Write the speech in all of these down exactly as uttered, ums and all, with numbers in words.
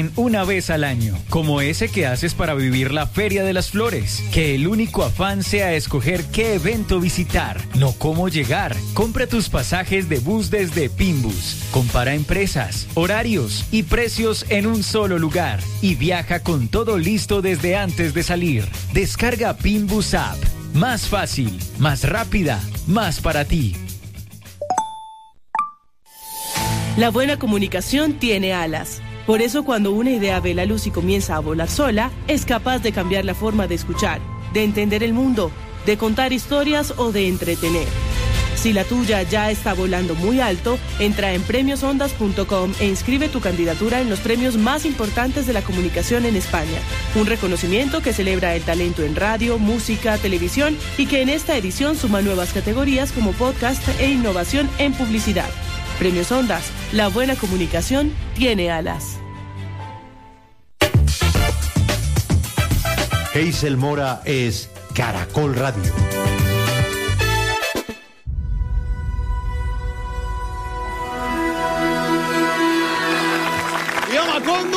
hacen una vez al año, como ese que haces para vivir la Feria de las Flores. Que el único afán sea escoger qué evento visitar, no cómo llegar. Compra tus pasajes de bus desde Pinbus. Compara empresas, horarios y precios en un solo lugar. Y viaja con todo listo desde antes de salir. Descarga Pinbus App. Más fácil, más rápida, más para ti. La buena comunicación tiene alas. Por eso cuando una idea ve la luz y comienza a volar sola, es capaz de cambiar la forma de escuchar, de entender el mundo, de contar historias o de entretener. Si la tuya ya está volando muy alto, entra en premios ondas punto com e inscribe tu candidatura en los premios más importantes de la comunicación en España. Un reconocimiento que celebra el talento en radio, música, televisión y que en esta edición suma nuevas categorías como podcast e innovación en publicidad. Premios Ondas, la buena comunicación tiene alas. Hazel Mora es Caracol Radio. ¡Viva Macondo!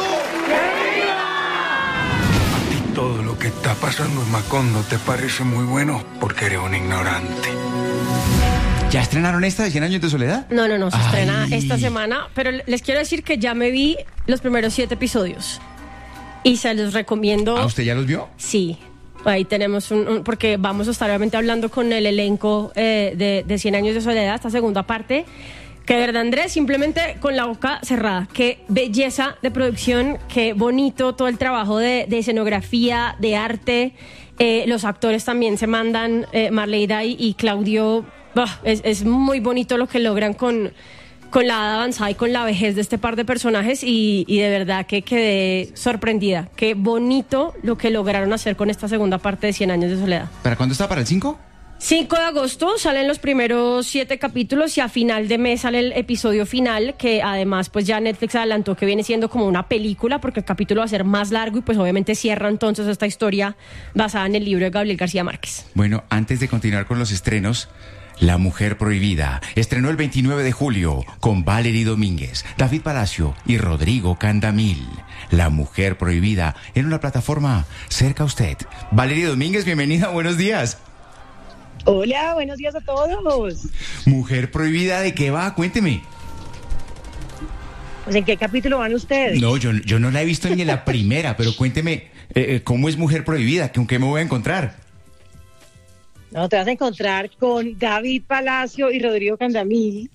A ti todo lo que está pasando en Macondo te parece muy bueno porque eres un ignorante. ¿Ya estrenaron esta de cien años de soledad? No, no, no, se Ay. estrena esta semana, pero les quiero decir que ya me vi los primeros siete episodios y se los recomiendo. ¿Ah, usted ya los vio? Sí, ahí tenemos un, un porque vamos a estar obviamente hablando con el elenco eh, de, de cien años de soledad, esta segunda parte, que de verdad, Andrés, simplemente con la boca cerrada, qué belleza de producción, qué bonito todo el trabajo de, de escenografía, de arte, eh, los actores también se mandan, eh, Marleida y, y Claudio. Bah, es, es muy bonito lo que logran con, con la edad avanzada y con la vejez de este par de personajes y, y de verdad que quedé sorprendida. Qué bonito lo que lograron hacer con esta segunda parte de cien años de soledad. ¿Para cuándo está? ¿Para el cinco? cinco de agosto salen los primeros siete capítulos y a final de mes sale el episodio final, que además pues ya Netflix adelantó que viene siendo como una película porque el capítulo va a ser más largo y pues obviamente cierra entonces esta historia basada en el libro de Gabriel García Márquez. Bueno, antes de continuar con los estrenos, La Mujer Prohibida estrenó el veintinueve de julio con Valerie Domínguez, David Palacio y Rodrigo Candamil. La Mujer Prohibida en una plataforma cerca a usted. Valerie Domínguez, bienvenida, buenos días. Hola, buenos días a todos. Mujer Prohibida, ¿de qué va? Cuénteme. Pues, ¿en qué capítulo van ustedes? No, yo, yo no la he visto ni en la primera, pero cuénteme, eh, eh, ¿cómo es Mujer Prohibida? ¿Con qué me voy a encontrar? No, te vas a encontrar con David Palacio y Rodrigo Candamil.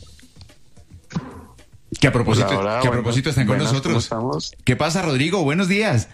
Que a propósito, Hola, hola, que a buenas, propósito están con buenas, nosotros. ¿cómo estamos? ¿Qué pasa, Rodrigo? Buenos días.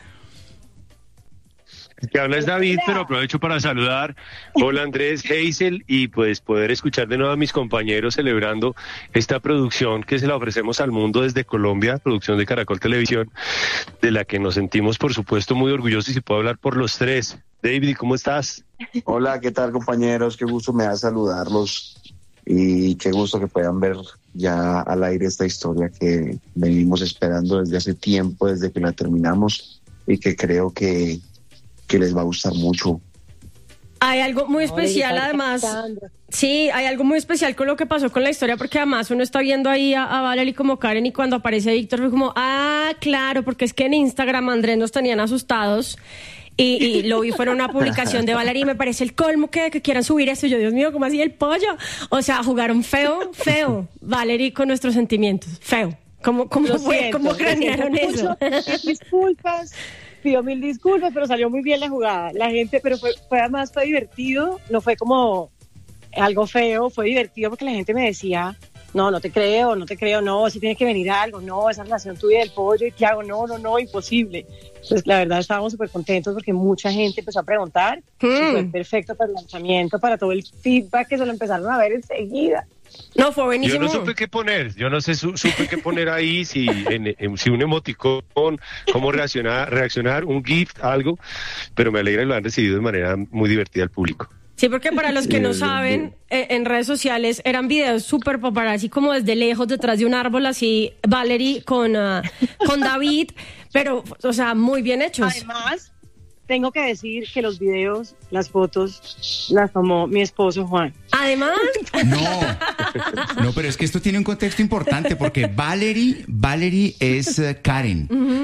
Que habla es David, pero aprovecho para saludar. Hola Andrés, Hazel, y pues poder escuchar de nuevo a mis compañeros celebrando esta producción que se la ofrecemos al mundo desde Colombia, producción de Caracol Televisión, de la que nos sentimos por supuesto muy orgullosos y puedo hablar por los tres. David, ¿cómo estás? Hola, ¿qué tal compañeros? Qué gusto me da saludarlos y qué gusto que puedan ver ya al aire esta historia que venimos esperando desde hace tiempo, desde que la terminamos y que creo que que les va a gustar mucho. Hay algo muy especial, además. Sí, hay algo muy especial con lo que pasó con la historia, porque además uno está viendo ahí a, a Valerie como Karen y cuando aparece Víctor fue como, ah, claro, porque es que en Instagram Andrés nos tenían asustados y, y lo vi, fuera una publicación de Valerie y me parece el colmo que, que quieran subir eso. Y yo, Dios mío, ¿cómo así el pollo? O sea, jugaron feo, feo, Valerie con nuestros sentimientos, feo. ¿Cómo, cómo, fue, ¿cómo cranearon eso? Disculpas. Pido mil disculpas, pero salió muy bien la jugada. La gente, pero fue, fue además fue divertido, no fue como algo feo, fue divertido porque la gente me decía, no, no te creo, no te creo, no, si tiene que venir algo, no, esa relación tuya del pollo y qué hago, no, no, no, imposible. Pues la verdad estábamos súper contentos porque mucha gente empezó a preguntar, mm. y fue perfecto para el lanzamiento, para todo el feedback que se lo empezaron a ver enseguida. No, fue buenísimo. Yo no supe qué poner, yo no sé, su, supe qué poner ahí, si, en, en, si un emoticón, cómo reaccionar, reaccionar, un gift, algo, pero me alegra que lo han recibido de manera muy divertida al público. Sí, porque para los que no saben, eh, en redes sociales eran videos súper paparazzi, como desde lejos, detrás de un árbol, así, Valerie con, uh, con David, pero, o sea, muy bien hechos. Además, tengo que decir que los videos, las fotos, las tomó mi esposo Juan. Además. No, no, pero es que esto tiene un contexto importante porque Valerie, Valerie es uh, Karen. Uh-huh.